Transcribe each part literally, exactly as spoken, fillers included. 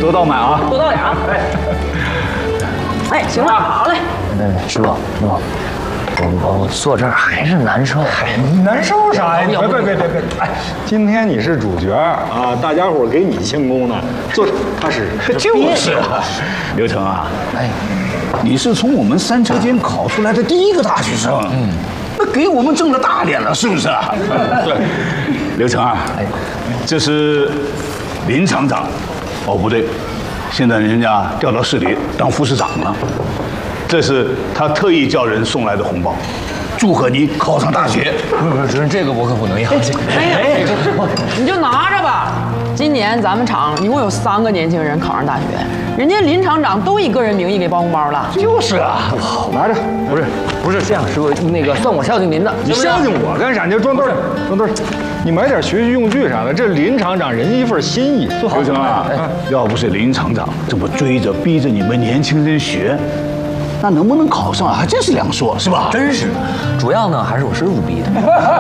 多倒买啊， 多倒点啊。哎，哎，行了，好嘞。 哎，师傅，师傅。 我我坐这儿还是难受。 哎，你难受啥呀？别别别别别！哎，今天你是主角啊，大家伙给你庆功呢。坐着，踏实。 就是啊，刘成啊，哎，你是从我们三车间考出来的第一个大学生，嗯，那给我们挣了大脸了，是不是啊？对，刘成啊，哎，这是林厂长。哦，不对，现在人家调到市里当副市长了。 这是他特意叫人送来的红包，祝贺你考上大学。 不是不是，主任，这个我可不能要。 哎呀，你就拿着吧。今年咱们厂一共有三个年轻人考上大学，人家林厂长都以个人名义给包红包了。 就是啊， 拿着。 不是不是这样，师傅，那个算我孝敬您的。 你孝敬我干啥？你就装兜儿，装兜儿。你买点学习用具啥的，这林厂长人家一份心意。 刘成啊，要不是林厂长这么追着逼着你们年轻人学。 那能不能考上啊？还真是两说，是吧？ 真是，主要呢还是我师傅逼的。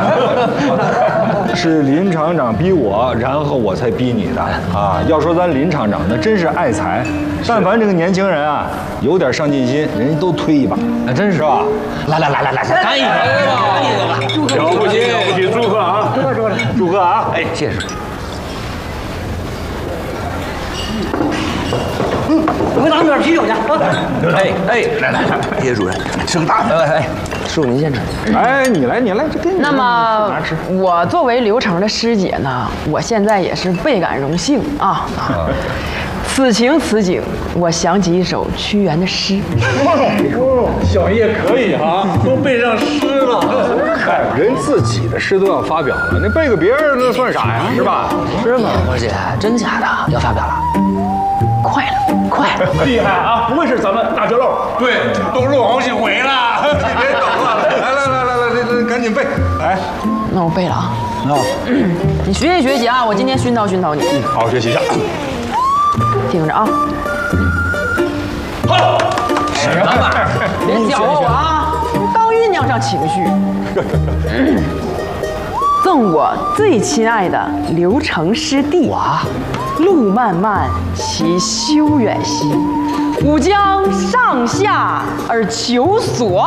是林厂长逼我，然后我才逼你的啊！要说咱林厂长那真是爱财，但凡这个年轻人啊有点上进心，人家都推一把， 那真是是吧？ 来来来来来，干一个，干一个吧！ 了不起了不起，祝贺啊！ 祝贺祝贺祝贺啊！ 哎，谢谢师傅。 我给拿点啤酒去。 哎哎，来来来，叶主任， 吃个大的。 哎哎，师傅您先吃。 哎，你来你来，这给你。 那么拿吃。 我作为刘成的师姐呢，我现在也是倍感荣幸啊。此情此景，我想起一首屈原的诗。 小叶可以哈，都背上诗了。 嗨，人自己的诗都要发表了，那背个别人那算啥呀？是吧？ 是吗，花姐？真假的？要发表了？ 快了，快了！ 厉害啊！不会是咱们大学漏？对，都漏好几回了。你别等了，来来来来来，这这赶紧背。来， 那我背了啊。 啊， 你学习学习啊，我今天熏陶熏陶你。 好好学习一下。 听着啊。 好， 什么玩意儿？ 别搅和我啊！刚酝酿上情绪。赠我最亲爱的刘成师弟。哇。 路漫漫其修远兮，吾将上下而求索。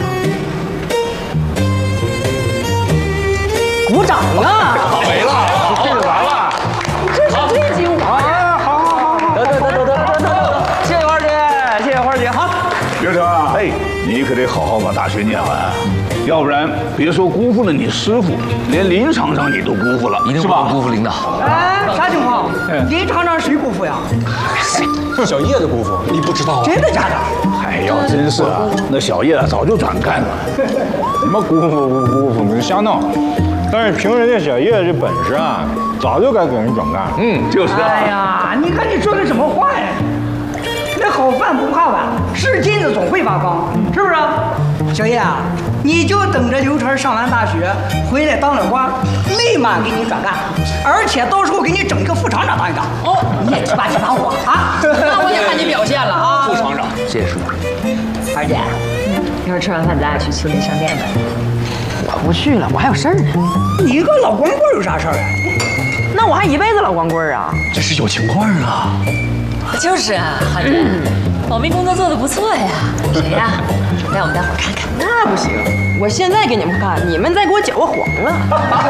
鼓掌啊！ 没了， 这就完了。 这是最精华呀！ 好好好， 得得得得得得得，谢谢花姐，谢谢花姐。好， 刘成啊，哎，你可得好好把大学念完，要不然别说辜负了你师傅，连林厂长你都辜负了， 一定是吧？ 辜负领导。 哎，啥情况？林厂长谁辜负呀？ 小叶的姑父，你不知道啊？ 真的假的？ 哎呦，真是啊，那小叶啊早就转干了。 什么辜负不辜负？你瞎闹。但是凭人家小叶这本事啊，早就该给人转干了。 嗯，就是啊。 哎呀，你看你说的什么话呀？那好饭不怕晚，是金子总会发光，是不是？小叶啊，你就等着刘成上完大学回来当了官，立马给你转干，而且到时候给你整一个副厂长当一当。哦，你也提拔提拔我啊！ 那我得看你表现了啊！ 副厂长， 谢谢师傅。 二姐，一会儿吃完饭咱俩去四里商店呗。 我不去了，我还有事儿呢。 你一个老光棍有啥事儿啊？ 那我还一辈子老光棍啊！ 这是有情况啊！ 就是啊，二姐，保密工作做得不错呀。谁呀？让我们待会儿看看。 那不行，我现在给你们看，你们再给我搅和黄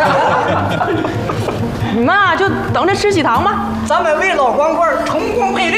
了。你们啊，就等着吃喜糖吧。 咱们为老光棍成功配